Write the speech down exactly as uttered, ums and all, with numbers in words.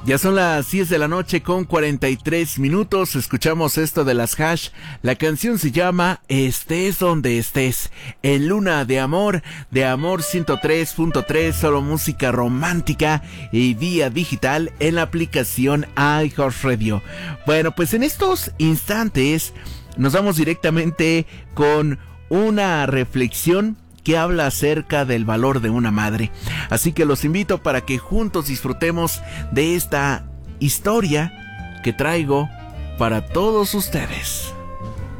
Ya son las diez de la noche con cuarenta y tres minutos. Escuchamos esto de las Hash. La canción se llama Estés donde estés, en Luna de Amor, de Amor ciento tres punto tres, solo música romántica y vía digital en la aplicación iHeartRadio. Bueno, pues en estos instantes nos vamos directamente con una reflexión que habla acerca del valor de una madre. Así que los invito para que juntos disfrutemos de esta historia que traigo para todos ustedes.